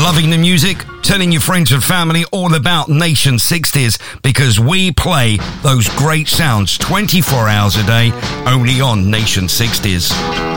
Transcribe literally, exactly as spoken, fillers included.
Loving the music? Telling your friends and family all about Nation sixties, because we play those great sounds twenty-four hours a day only on Nation sixties.